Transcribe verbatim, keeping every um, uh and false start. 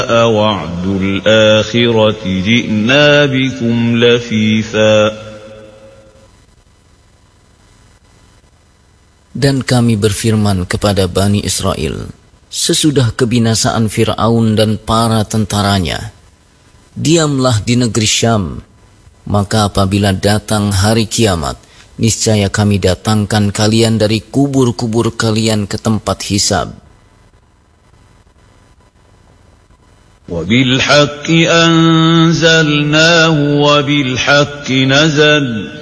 وعد الآخرة جئنا بكم لفيفا. Dan kami berfirman kepada Bani Israel, sesudah kebinasaan Fir'aun dan para tentaranya, diamlah di negeri Syam, maka apabila datang hari kiamat, niscaya kami datangkan kalian dari kubur-kubur kalian ke tempat hisab. وَبِالْحَقِّ أَنزَلْنَاهُ وَبِالْحَقِّ نَزَلَ